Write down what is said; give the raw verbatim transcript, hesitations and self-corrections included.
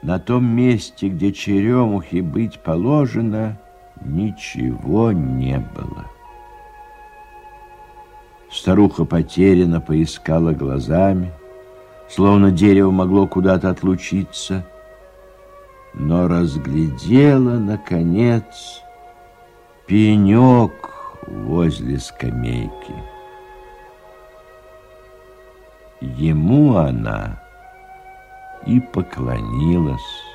На том месте, где черемухе быть положено, ничего не было. Старуха потерянно поискала глазами, словно дерево могло куда-то отлучиться, но разглядела, наконец, пенек возле скамейки. Ему она и поклонилась.